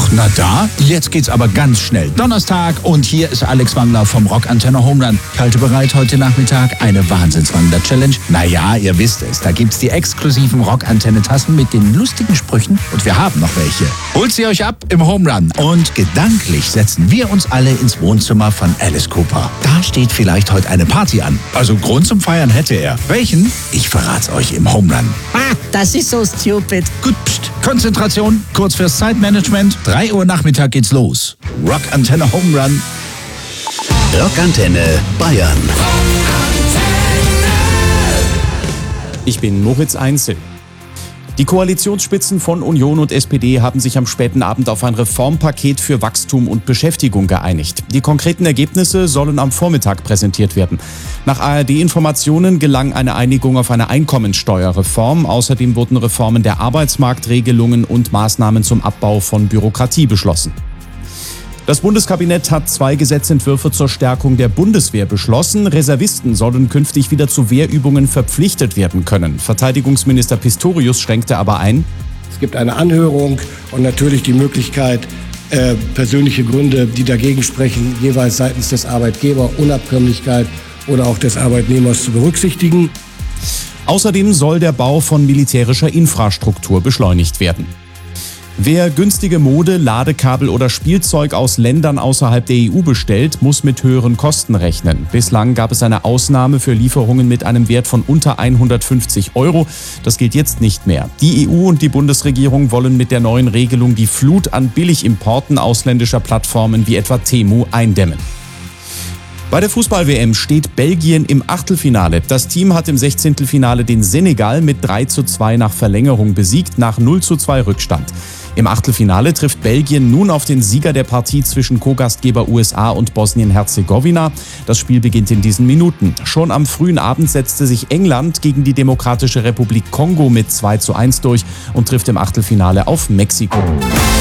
na da, jetzt geht's aber ganz schnell. Donnerstag und hier ist Alex Wangler vom Rockantenne Home Run. Ich halte bereit heute Nachmittag eine Wahnsinnswandler-Challenge. Naja, ihr wisst es, da gibt's die exklusiven Rockantenne-Tassen mit den lustigen Sprüchen und wir haben noch welche. Holt sie euch ab im Home Run und gedanklich setzen wir uns alle ins Wohnzimmer von Alice Cooper. Da steht vielleicht heute eine Party an. Also Grund zum Feiern hätte er. Welchen? Ich verrat's euch im Home Run. Das ist so stupid. Gut, pst. Konzentration, kurz fürs Zeitmanagement. 3 Uhr Nachmittag geht's los. Rockantenne Home Run. Rockantenne Bayern. Ich bin Moritz Einzel. Die Koalitionsspitzen von Union und SPD haben sich am späten Abend auf ein Reformpaket für Wachstum und Beschäftigung geeinigt. Die konkreten Ergebnisse sollen am Vormittag präsentiert werden. Nach ARD-Informationen gelang eine Einigung auf eine Einkommensteuerreform. Außerdem wurden Reformen der Arbeitsmarktregelungen und Maßnahmen zum Abbau von Bürokratie beschlossen. Das Bundeskabinett hat 2 Gesetzentwürfe zur Stärkung der Bundeswehr beschlossen. Reservisten sollen künftig wieder zu Wehrübungen verpflichtet werden können. Verteidigungsminister Pistorius schränkte aber ein: Es gibt eine Anhörung und natürlich die Möglichkeit, persönliche Gründe, die dagegen sprechen, jeweils seitens des Arbeitgebers, Unabkömmlichkeit oder auch des Arbeitnehmers zu berücksichtigen. Außerdem soll der Bau von militärischer Infrastruktur beschleunigt werden. Wer günstige Mode, Ladekabel oder Spielzeug aus Ländern außerhalb der EU bestellt, muss mit höheren Kosten rechnen. Bislang gab es eine Ausnahme für Lieferungen mit einem Wert von unter 150 €. Das gilt jetzt nicht mehr. Die EU und die Bundesregierung wollen mit der neuen Regelung die Flut an Billigimporten ausländischer Plattformen wie etwa Temu eindämmen. Bei der Fußball-WM steht Belgien im Achtelfinale. Das Team hat im 16. Finale den Senegal mit 3:2 nach Verlängerung besiegt, nach 0:2 Rückstand. Im Achtelfinale trifft Belgien nun auf den Sieger der Partie zwischen Co-Gastgeber USA und Bosnien-Herzegowina. Das Spiel beginnt in diesen Minuten. Schon am frühen Abend setzte sich England gegen die Demokratische Republik Kongo mit 2:1 durch und trifft im Achtelfinale auf Mexiko.